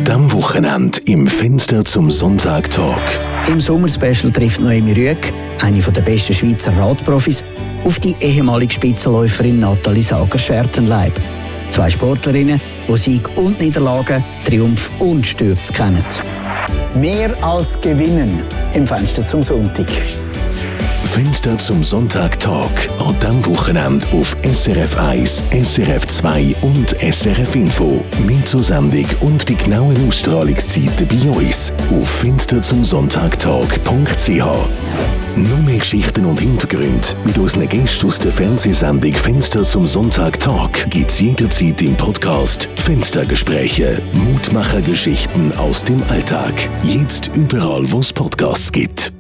diesem Wochenende im Fenster zum Sonntag-Talk. Im Sommerspecial trifft Noemi Rüegg, eine der besten Schweizer Radprofis, auf die ehemalige Spitzenläuferin Nathalie Sager-Schertenleib. Zwei Sportlerinnen, die Sieg und Niederlagen, Triumph und Stürze kennen. Mehr als gewinnen im Fenster zum Sonntag. Fenster zum Sonntag-Talk an diesem Wochenende auf SRF 1, SRF 2 und SRF Info. Mehr zur Sendung und die genauen Ausstrahlungszeiten bei uns auf fensterzumsonntagtalk.ch. Noch mehr Geschichten und Hintergründe mit unseren Gästen aus der Fernsehsendung Fenster zum Sonntag-Talk gibt es jederzeit im Podcast Fenstergespräche. Mutmacher-Geschichten aus dem Alltag. Jetzt überall, wo es Podcasts gibt.